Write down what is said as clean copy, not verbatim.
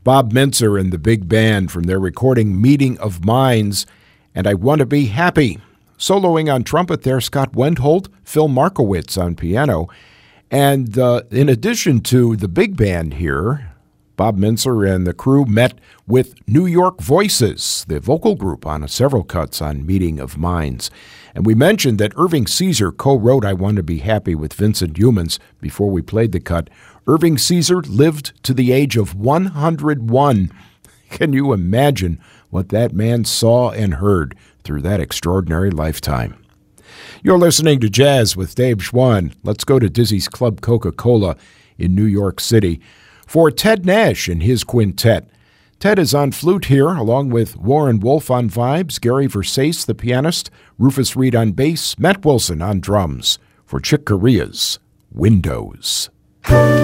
Bob Mintzer and the big band from their recording Meeting of Minds and I Want to Be Happy. Soloing on trumpet there, Scott Wendholt, Phil Markowitz on piano. And in addition to the big band here, Bob Mintzer and the crew met with New York Voices, the vocal group, on several cuts on Meeting of Minds. And we mentioned that Irving Caesar co-wrote I Want to Be Happy with Vincent Youmans before we played the cut. Irving Caesar lived to the age of 101. Can you imagine what that man saw and heard through that extraordinary lifetime? You're listening to Jazz with Dave Schwann. Let's go to Dizzy's Club Coca-Cola in New York City for Ted Nash and his quintet. Ted is on flute here, along with Warren Wolf on vibes, Gary Versace, the pianist, Rufus Reed on bass, Matt Wilson on drums, for Chick Corea's Windows.